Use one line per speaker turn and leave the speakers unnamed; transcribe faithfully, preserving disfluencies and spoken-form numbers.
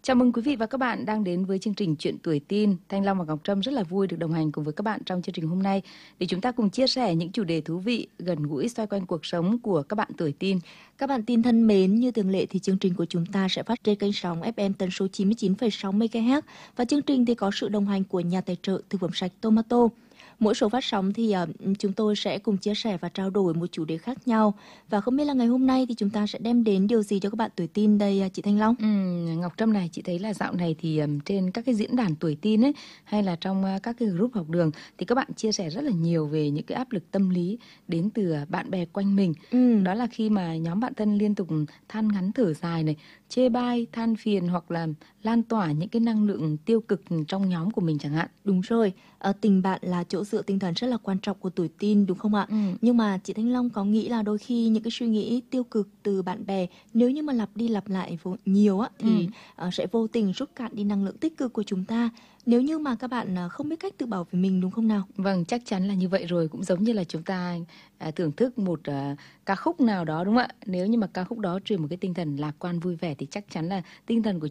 Chào mừng quý vị và các bạn đang đến với chương trình Chuyện Tuổi Tin. Thanh Long và Ngọc Trâm rất là vui được đồng hành cùng với các bạn trong chương trình hôm nay để chúng ta cùng chia sẻ những chủ đề thú vị, gần gũi xoay quanh cuộc sống của các bạn tuổi tin.
Các bạn tin thân mến, như thường lệ thì chương trình của chúng ta sẽ phát trên kênh sóng ép em tần số chín mươi chín phẩy sáu mê ga héc và chương trình thì có sự đồng hành của nhà tài trợ thực phẩm sạch Tomato. Mỗi số phát sóng thì uh, chúng tôi sẽ cùng chia sẻ và trao đổi một chủ đề khác nhau. Và không biết là ngày hôm nay thì chúng ta sẽ đem đến điều gì cho các bạn tuổi tin đây chị Thanh Long?
Ừ, Ngọc Trâm này, chị thấy là dạo này thì um, trên các cái diễn đàn tuổi tin ấy, hay là trong uh, các cái group học đường thì các bạn chia sẻ rất là nhiều về những cái áp lực tâm lý đến từ uh, bạn bè quanh mình.
Ừ.
Đó là khi mà nhóm bạn thân liên tục than ngắn thở dài này, chê bai, than phiền hoặc là lan tỏa những cái năng lượng tiêu cực trong nhóm của mình chẳng hạn.
Đúng rồi, à, tình bạn là chỗ dựa tinh thần rất là quan trọng của tuổi tin đúng không ạ?
Ừ.
Nhưng mà chị Thanh Long có nghĩ là đôi khi những cái suy nghĩ tiêu cực từ bạn bè nếu như mà lặp đi lặp lại vô, nhiều á thì ừ. uh, sẽ vô tình rút cạn đi năng lượng tích cực của chúng ta nếu như mà các bạn uh, không biết cách tự bảo vệ mình đúng không nào?
Vâng, chắc chắn là như vậy rồi. Cũng giống như là chúng ta à, thưởng thức một à, ca khúc nào đó đúng không ạ? Nếu như mà ca khúc đó truyền một cái tinh thần lạc quan vui vẻ thì chắc chắn là tinh thần của